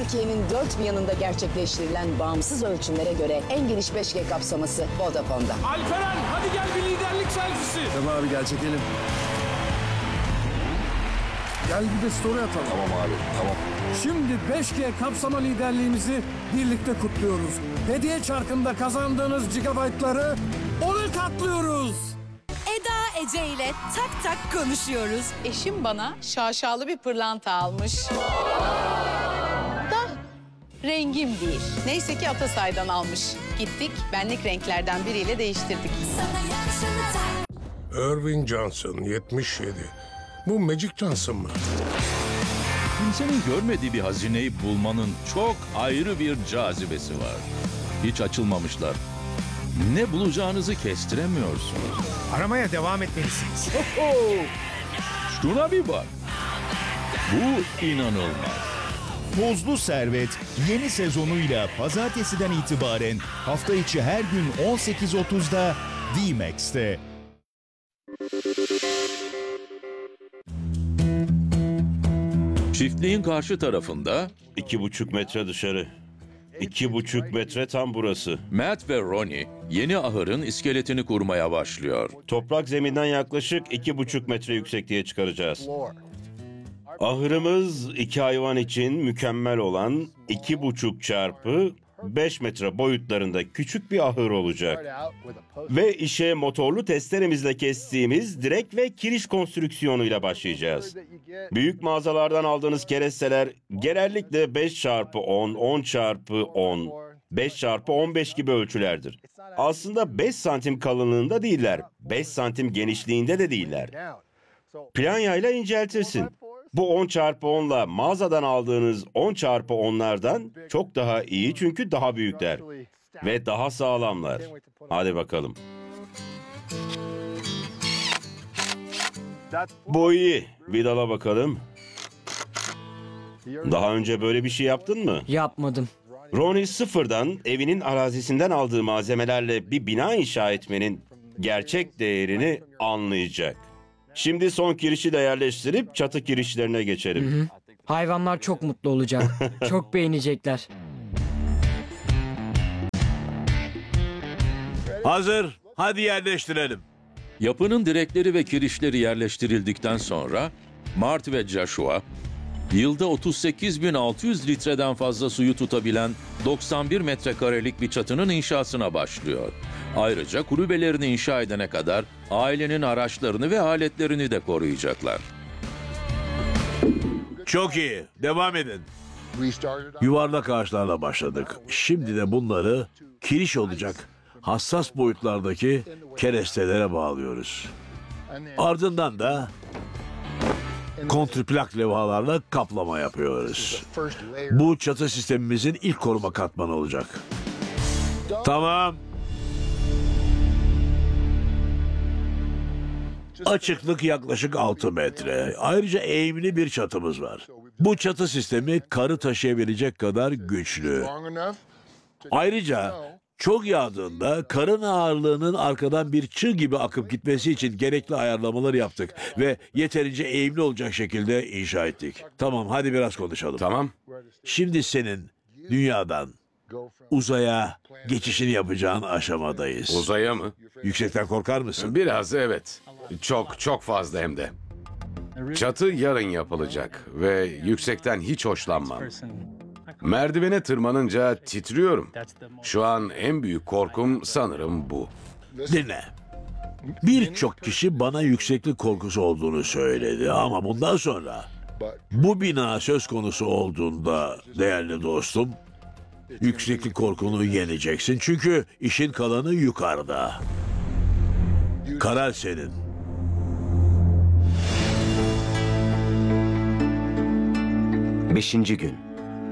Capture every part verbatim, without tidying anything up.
Türkiye'nin dört bir yanında gerçekleştirilen bağımsız ölçümlere göre en geniş beş G kapsaması Vodafone'da. Alperen hadi gel bir liderlik selfisi. Tamam abi gel çekelim. Gel bir de story atalım. Tamam abi, tamam. Şimdi beş G kapsama liderliğimizi birlikte kutluyoruz. Hediye çarkında kazandığınız gigabaytları ona katlıyoruz. Eda Ece ile tak tak konuşuyoruz. Eşim bana şaşalı bir pırlanta almış. Da rengim değil. Neyse ki Atasay'dan almış. Gittik, benlik renklerden biriyle değiştirdik. Irving Johnson, yetmiş yedi. Bu Magic Johnson mı? Kimsenin görmediği bir hazineyi bulmanın çok ayrı bir cazibesi var. Hiç açılmamışlar. Ne bulacağınızı kestiremiyorsunuz. Aramaya devam etmelisiniz. Şuna bir bak. Bu inanılmaz. Tozlu Servet yeni sezonuyla pazartesiden itibaren hafta içi her gün on sekiz otuzda D-Max'te. Çiftliğin karşı tarafında İki buçuk metre dışarı. İki buçuk metre tam burası. Matt ve Ronnie yeni ahırın iskeletini kurmaya başlıyor. Toprak zeminden yaklaşık iki buçuk metre yüksekliğe çıkaracağız. Ahırımız iki hayvan için mükemmel olan iki buçuk çarpı beş metre boyutlarında küçük bir ahır olacak. Ve işe motorlu testeremizle kestiğimiz direk ve kiriş konstrüksiyonuyla başlayacağız. Büyük mağazalardan aldığınız keresteler genellikle beş çarpı on, on çarpı on, beş çarpı on beş gibi ölçülerdir. Aslında beş santim kalınlığında değiller, beş santim genişliğinde de değiller. Planyayla inceltirsin. Bu on çarpı onla mağazadan aldığınız on çarpı onlardan çok daha iyi çünkü daha büyükler ve daha sağlamlar. Hadi bakalım. Bu iyi. Vidala bakalım. Daha önce böyle bir şey yaptın mı? Yapmadım. Ronnie sıfırdan evinin arazisinden aldığı malzemelerle bir bina inşa etmenin gerçek değerini anlayacak. Şimdi son kirişi de yerleştirip çatı kirişlerine geçelim. Hı hı. Hayvanlar çok mutlu olacak. Çok beğenecekler. Hazır. Hadi yerleştirelim. Yapının direkleri ve kirişleri yerleştirildikten sonra Mart ve Joshua yılda otuz sekiz bin altı yüz litreden fazla suyu tutabilen doksan bir metrekarelik bir çatının inşasına başlıyor. Ayrıca kulübelerini inşa edene kadar ailenin araçlarını ve aletlerini de koruyacaklar. Çok iyi. Devam edin. Yuvarlak ağaçlarla başladık. Şimdi de bunları kiriş olacak hassas boyutlardaki kerestelere bağlıyoruz. Ardından da kontrplak levhalarla kaplama yapıyoruz. Bu çatı sistemimizin ilk koruma katmanı olacak. Tamam. Açıklık yaklaşık altı metre. Ayrıca eğimli bir çatımız var. Bu çatı sistemi karı taşıyabilecek kadar güçlü. Ayrıca çok yağdığında karın ağırlığının arkadan bir çığ gibi akıp gitmesi için gerekli ayarlamaları yaptık ve yeterince eğimli olacak şekilde inşa ettik. Tamam, hadi biraz konuşalım. Tamam. Şimdi senin dünyadan uzaya geçişini yapacağın aşamadayız. Uzaya mı? Yüksekten korkar mısın? Biraz evet. Çok çok fazla hem de. Çatı yarın yapılacak ve yüksekten hiç hoşlanmam. Merdivene tırmanınca titriyorum. Şu an en büyük korkum sanırım bu. Dinle. Birçok kişi bana yükseklik korkusu olduğunu söyledi ama bundan sonra bu bina söz konusu olduğunda değerli dostum, yükseklik korkunu yeneceksin çünkü işin kalanı yukarıda. Karar senin. Beşinci gün.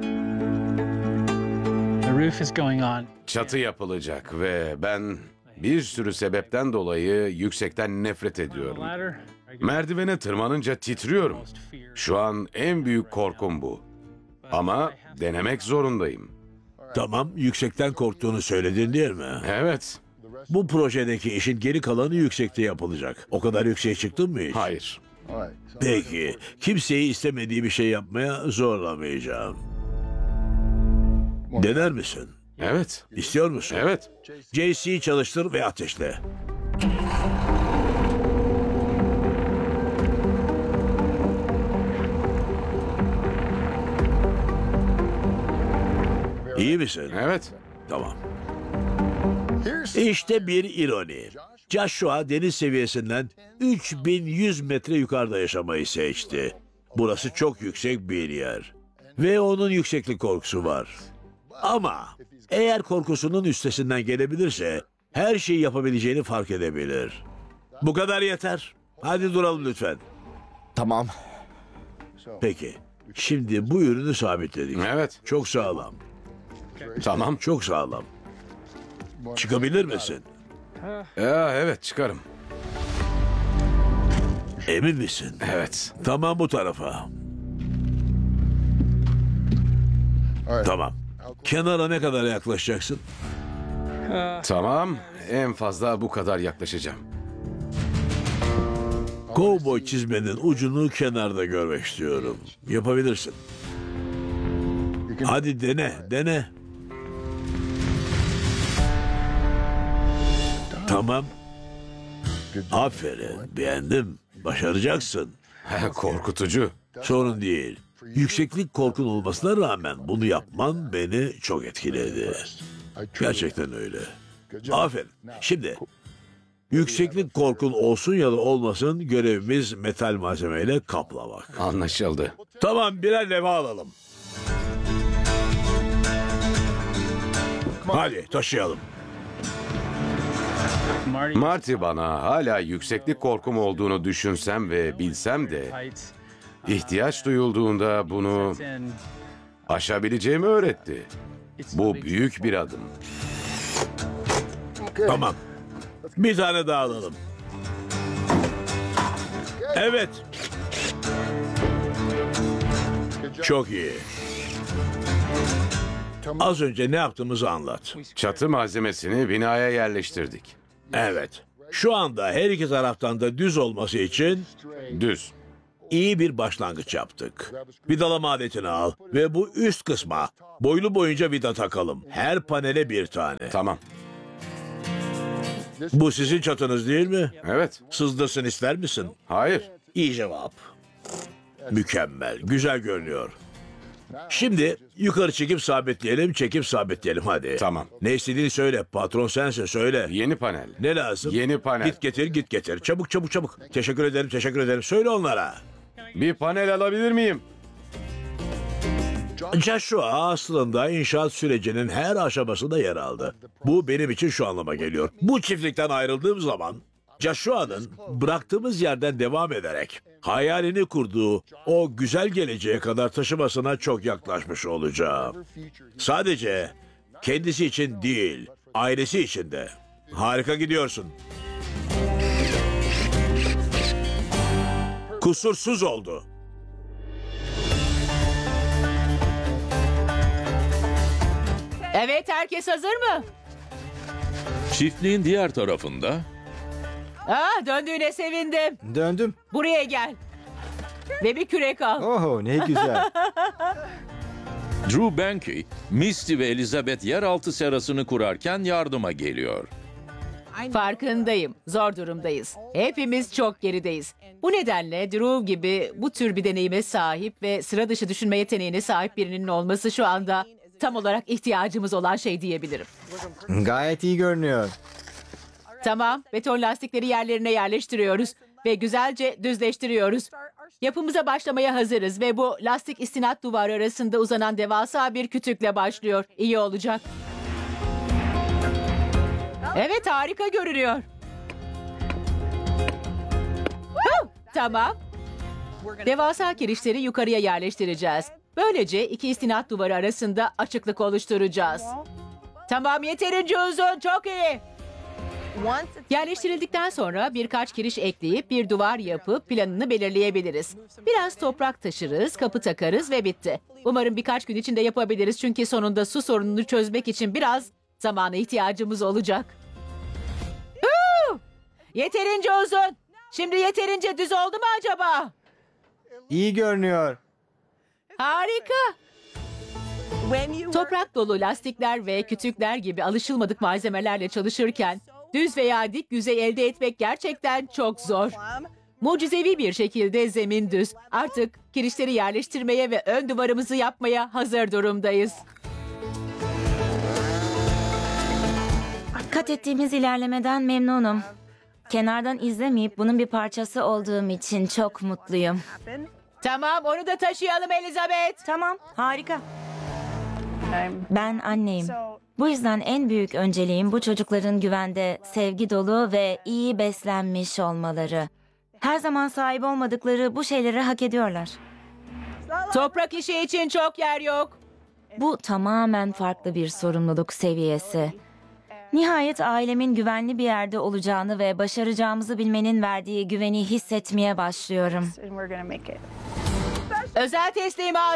Çatı yapılacak ve ben bir sürü sebepten dolayı yüksekten nefret ediyorum. Merdivene tırmanınca titriyorum. Şu an en büyük korkum bu. Ama denemek zorundayım. Tamam, yüksekten korktuğunu söyledin değil mi? Evet. Bu projedeki işin geri kalanı yüksekte yapılacak. O kadar yükseğe çıktın mı hiç? Hayır. Peki, kimseyi istemediği bir şey yapmaya zorlamayacağım. Dener misin? Evet. İstiyor musun? Evet. J C'yi çalıştır ve ateşle. İyi misin? Evet. Tamam. İşte bir ironi. Joshua deniz seviyesinden üç bin yüz metre yukarıda yaşamayı seçti. Burası çok yüksek bir yer. Ve onun yükseklik korkusu var. Ama eğer korkusunun üstesinden gelebilirse her şeyi yapabileceğini fark edebilir. Bu kadar yeter. Hadi duralım lütfen. Tamam. Peki. Şimdi bu ürünü sabitledik. Evet. Çok sağlam. Tamam. Çok sağlam. Çıkabilir misin? Ya, evet çıkarım. Emin misin? Evet. Tamam, bu tarafa. Tamam. Kenara ne kadar yaklaşacaksın? Tamam. En fazla bu kadar yaklaşacağım. Kovboy çizmenin ucunu kenarda görmek istiyorum. Yapabilirsin. Hadi dene, dene. Tamam. Aferin, beğendim. Başaracaksın. Korkutucu. Sorun değil. Yükseklik korkun olmasına rağmen bunu yapman beni çok etkiledi. Gerçekten öyle. Aferin. Şimdi yükseklik korkun olsun ya da olmasın, görevimiz metal malzemeyle kaplamak. Anlaşıldı. Tamam, birer leva alalım. Hadi taşıyalım. Marty, bana hala yükseklik korkum olduğunu düşünsem ve bilsem de ihtiyaç duyulduğunda bunu aşabileceğimi öğretti. Bu büyük bir adım. Tamam. Bir tane daha alalım. Evet. Çok iyi. Az önce ne yaptığımızı anlat. Çatı malzemesini binaya yerleştirdik. Evet. Şu anda her iki taraftan da düz olması için Düz. iyi bir başlangıç yaptık. Vidalama aletini al ve bu üst kısma boylu boyunca vida takalım. Her panele bir tane. Tamam. Bu sizin çatınız değil mi? Evet. Sızdırsın ister misin? Hayır. İyi cevap. Mükemmel. Güzel görünüyor. Şimdi yukarı çekip sabitleyelim, çekip sabitleyelim hadi. Tamam. Ne istediğini söyle. Patron sensin, söyle. Yeni panel. Ne lazım? Yeni panel. Git getir, git getir. Çabuk çabuk çabuk. Teşekkür ederim, teşekkür ederim. Söyle onlara. Bir panel alabilir miyim? Joshua aslında inşaat sürecinin her aşamasında yer aldı. Bu benim için şu anlama geliyor. Bu çiftlikten ayrıldığım zaman Joshua'nın bıraktığımız yerden devam ederek hayalini kurduğu o güzel geleceğe kadar taşımasına çok yaklaşmış olacağım. Sadece kendisi için değil, ailesi için de. Harika gidiyorsun. Kusursuz oldu. Evet, herkes hazır mı? Çiftliğin diğer tarafında Aa, döndüğüne sevindim. Döndüm. Buraya gel. Ve bir kürek al. Oho, ne güzel. Drew Banky, Misty ve Elizabeth yeraltı serasını kurarken yardıma geliyor. Farkındayım. Zor durumdayız. Hepimiz çok gerideyiz. Bu nedenle Drew gibi bu tür bir deneyime sahip ve sıra dışı düşünme yeteneğine sahip birinin olması şu anda tam olarak ihtiyacımız olan şey diyebilirim. Gayet iyi görünüyor. Tamam, beton lastikleri yerlerine yerleştiriyoruz ve güzelce düzleştiriyoruz. Yapımıza başlamaya hazırız ve bu lastik istinat duvarı arasında uzanan devasa bir kütükle başlıyor. İyi olacak. Evet, harika görünüyor. Huh, tamam. Devasa kirişleri yukarıya yerleştireceğiz. Böylece iki istinat duvarı arasında açıklık oluşturacağız. Tamam, yeterince uzun, çok iyi. Yerleştirildikten sonra birkaç kiriş ekleyip bir duvar yapıp planını belirleyebiliriz. Biraz toprak taşırız, kapı takarız ve bitti. Umarım birkaç gün içinde yapabiliriz çünkü sonunda su sorununu çözmek için biraz zamana ihtiyacımız olacak. Huu! Yeterince uzun. Şimdi yeterince düz oldu mu acaba? İyi görünüyor. Harika. Toprak dolu lastikler ve kütükler gibi alışılmadık malzemelerle çalışırken düz veya dik yüzey elde etmek gerçekten çok zor. Mucizevi bir şekilde zemin düz. Artık kirişleri yerleştirmeye ve ön duvarımızı yapmaya hazır durumdayız. Kat ettiğimiz ilerlemeden memnunum. Kenardan izlemeyip bunun bir parçası olduğum için çok mutluyum. Tamam, onu da taşıyalım Elizabeth. Tamam, harika. Ben anneyim. Bu yüzden en büyük önceliğim bu çocukların güvende, sevgi dolu ve iyi beslenmiş olmaları. Her zaman sahip olmadıkları bu şeyleri hak ediyorlar. Toprak işi için çok yer yok. Bu tamamen farklı bir sorumluluk seviyesi. Nihayet ailemin güvenli bir yerde olacağını ve başaracağımızı bilmenin verdiği güveni hissetmeye başlıyorum. Özel teslimat.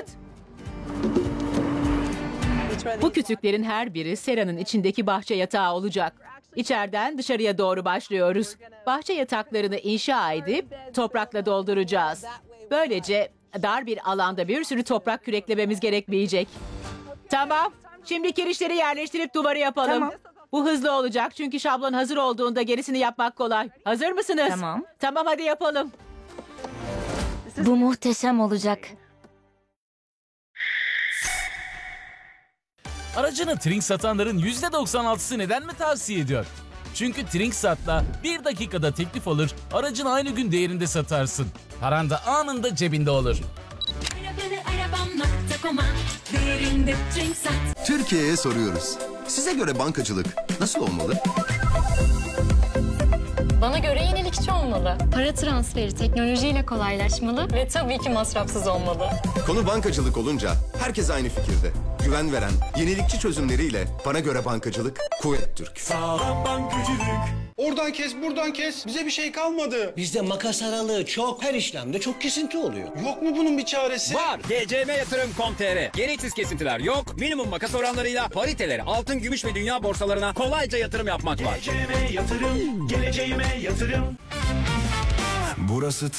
Bu kütüklerin her biri seranın içindeki bahçe yatağı olacak. İçeriden dışarıya doğru başlıyoruz. Bahçe yataklarını inşa edip toprakla dolduracağız. Böylece dar bir alanda bir sürü toprak küreklememiz gerekmeyecek. Tamam. Şimdi kirişleri yerleştirip duvarı yapalım. Tamam. Bu hızlı olacak çünkü şablon hazır olduğunda gerisini yapmak kolay. Hazır mısınız? Tamam. Tamam, hadi yapalım. Bu muhteşem olacak. Aracını Trink satanların yüzde doksan altısı neden mi tavsiye ediyor? Çünkü Trinksat'la bir dakikada teklif alır, aracın aynı gün değerinde satarsın. Paran da anında cebinde olur. Türkiye'ye soruyoruz. Size göre bankacılık nasıl olmalı? Bana göre yenilikçi olmalı. Para transferi teknolojiyle kolaylaşmalı ve tabii ki masrafsız olmalı. Konu bankacılık olunca herkes aynı fikirde. Güven veren, yenilikçi çözümleriyle bana göre bankacılık Kuvvet Türk. Sağlam bankacılık. Oradan kes, buradan kes. Bize bir şey kalmadı. Bizde makas aralığı çok. Her işlemde çok kesinti oluyor. Yok mu bunun bir çaresi? Var. G C M yatırım nokta com nokta t r. Gereksiz kesintiler yok. Minimum makas oranlarıyla pariteleri altın, gümüş ve dünya borsalarına kolayca yatırım yapmak var. G C M yatırım, geleceğime yatırım. Burası